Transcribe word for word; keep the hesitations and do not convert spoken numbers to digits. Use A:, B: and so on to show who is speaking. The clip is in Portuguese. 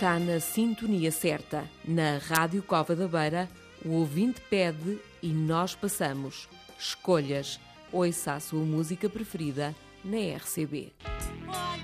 A: Está na sintonia certa. Na Rádio Cova da Beira, o ouvinte pede e nós passamos. Escolhas. Ouça a sua música preferida na R C B.